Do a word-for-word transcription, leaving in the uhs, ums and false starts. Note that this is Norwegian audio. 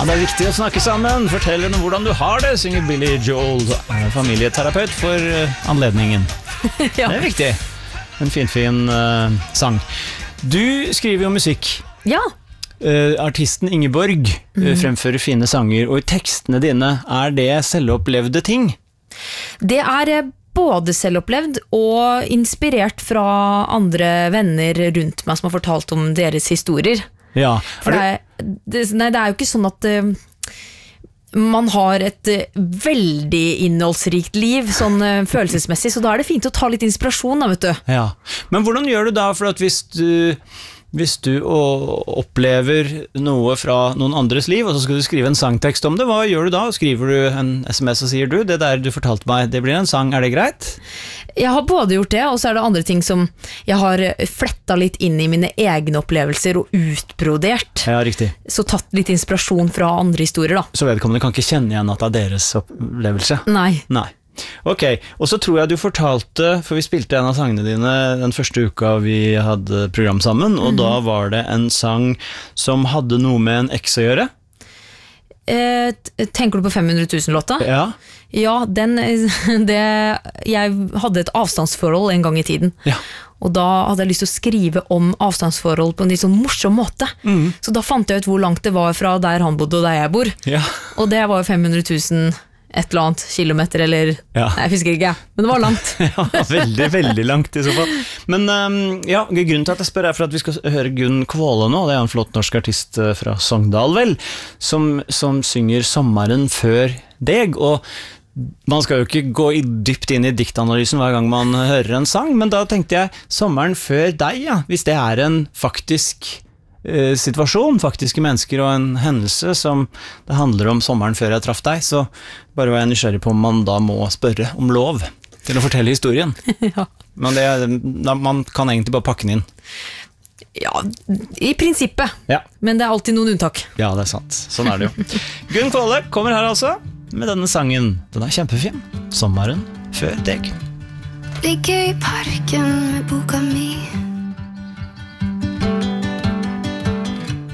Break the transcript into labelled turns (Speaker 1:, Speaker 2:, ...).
Speaker 1: det er viktig å snakke sammen. Fortell henne hvordan du har det, synger Billy Joel, familieterapeut for anledningen. Ja. Det er viktig. En finfin uh, sang. Du skriver jo musikk.
Speaker 2: Ja.
Speaker 1: Uh, artisten Ingeborg uh, mm. fremfører fine sanger, og i tekstene dine er det selvopplevde ting?
Speaker 2: Det er både selvopplevd og inspirert fra andre venner rundt meg som har fortalt om deres historier.
Speaker 1: Ja.
Speaker 2: For det, er, det, nei, det er jo ikke sånn at uh, man har et uh, veldig innholdsrikt liv, sånn uh, følelsesmessig, så da er det fint å ta litt inspirasjon da, vet du.
Speaker 1: Ja. Men hvordan gjør du da, for at hvis du, hvis du opplever noe fra noen andres liv, og så skal du skrive en sangtekst om det, hva gjør du da? Skriver du en sms og sier du, det der du fortalte meg, det blir en sang, er det greit?
Speaker 2: Jeg har både gjort det, og så er det andre ting som jeg har flettet litt inn i mine egne opplevelser og utbrodert.
Speaker 1: Ja, riktig.
Speaker 2: Så tatt litt inspirasjon fra andre historier da.
Speaker 1: Så vedkommende kan ikke kjenne igjen at det er deres opplevelse?
Speaker 2: Nei.
Speaker 1: Nei. Ok, og så tror jeg du fortalte, for vi spilte en av sangene dine den første uka vi hadde program sammen, og mm. da var det en sang som hadde noe med en eks å gjøre.
Speaker 2: Eh, tenker du på fem hundre tusen låta?
Speaker 1: Ja.
Speaker 2: Ja, den, det, jeg hadde et avstandsforhold en gang i tiden.
Speaker 1: Ja.
Speaker 2: Og da hadde jeg lyst til å skrive om avstandsforhold på en litt sånn morsom måte. Mm. Så da fant jeg ut hvor langt det var fra der han bodde og der jeg bor. Ja. Og det var jo fem hundre tusen et eller annet kilometer, eller ja. Nei, jeg husker ikke, men det var langt.
Speaker 1: Ja, veldig, veldig langt i så fall. Men um, ja, grunnen til at jeg spør er for at vi skal høre Gunn Kvåle nå, det er en flott norsk artist fra Sogndal vel, som, som synger Sommeren før deg, og man skal jo ikke gå dypt inn i diktanalysen hver gang man hører en sang, men da tenkte jeg Sommeren før deg, ja, hvis det er en faktisk uh, situasjon, faktiske mennesker og en hendelse som det handler om sommeren før jeg traff deg, så bare var jeg nysgjerrig på om man da må spørre om lov til å fortelle historien. Ja. Men det, da, man kan egentlig bare pakke den inn.
Speaker 2: Ja, i prinsippet, ja. Men det er alltid noen unntak.
Speaker 1: Ja, det er sant, sånn er det jo. Gunn Kvåle kommer her altså med denne sangen. Den er kjempefin. Sommeren før deg.
Speaker 3: Ligger i parken med boka mi.